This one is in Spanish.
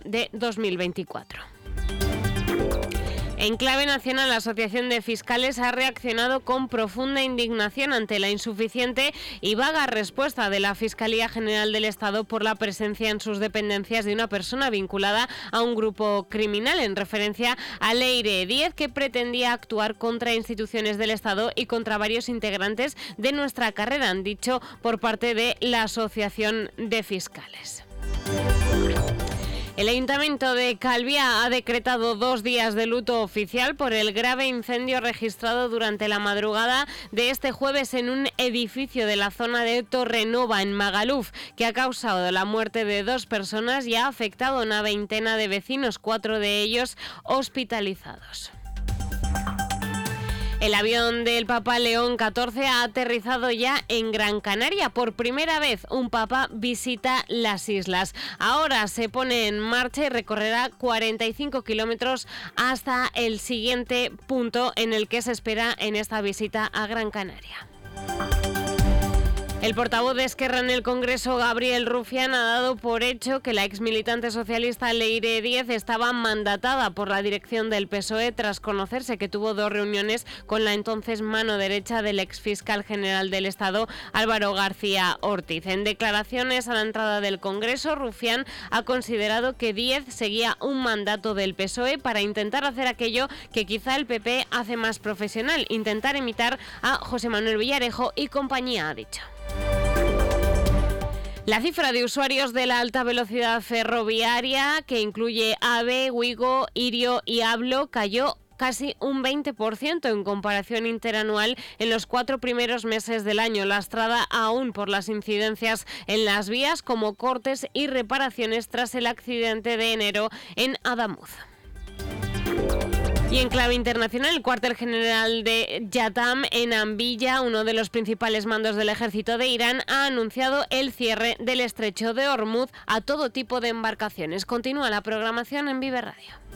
de 2024. En clave nacional, la Asociación de Fiscales ha reaccionado con profunda indignación ante la insuficiente y vaga respuesta de la Fiscalía General del Estado por la presencia en sus dependencias de una persona vinculada a un grupo criminal, en referencia a Leire Díez, que pretendía actuar contra instituciones del Estado y contra varios integrantes de nuestra carrera, han dicho por parte de la Asociación de Fiscales. El Ayuntamiento de Calviá ha decretado 2 días de luto oficial por el grave incendio registrado durante la madrugada de este jueves en un edificio de la zona de Torrenova, en Magaluf, que ha causado la muerte de 2 personas y ha afectado a una veintena de vecinos, 4 de ellos hospitalizados. El avión del Papa León XIV ha aterrizado ya en Gran Canaria. Por primera vez un papa visita las islas. Ahora se pone en marcha y recorrerá 45 kilómetros hasta el siguiente punto en el que se espera en esta visita a Gran Canaria. El portavoz de Esquerra en el Congreso, Gabriel Rufián, ha dado por hecho que la exmilitante socialista Leire Díez estaba mandatada por la dirección del PSOE tras conocerse que tuvo 2 reuniones con la entonces mano derecha del exfiscal general del Estado, Álvaro García Ortiz. En declaraciones a la entrada del Congreso, Rufián ha considerado que Díez seguía un mandato del PSOE para intentar hacer aquello que quizá el PP hace más profesional, intentar imitar a José Manuel Villarejo y compañía, ha dicho. La cifra de usuarios de la alta velocidad ferroviaria, que incluye AVE, Wigo, Irio y Ablo, cayó casi un 20% en comparación interanual en los 4 primeros meses del año, lastrada aún por las incidencias en las vías como cortes y reparaciones tras el accidente de enero en Adamuz. Y en clave internacional, el cuartel general de Yatam en Anbilla, uno de los principales mandos del ejército de Irán, ha anunciado el cierre del estrecho de Hormuz a todo tipo de embarcaciones. Continúa la programación en Vive Radio.